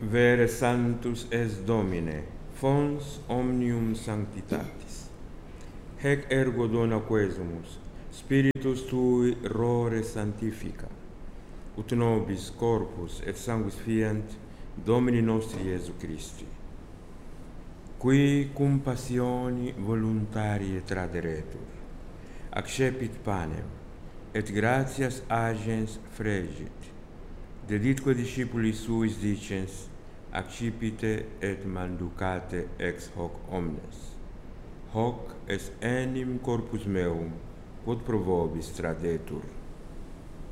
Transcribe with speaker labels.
Speaker 1: Vere sanctus es Domine, fons omnium sanctitatis. Hec ergo dona quesumus, Spiritus Tui rore sanctifica, ut nobis corpus et sanguis fiant Domini nostri Iesu Christi, qui cum passioni voluntarie traderetur, accepit panem, et gratias agens fregit, deditque discipulis suis dicens, accipite et manducate ex hoc omnes. Hoc est enim corpus meum, quod pro vobis tradetur.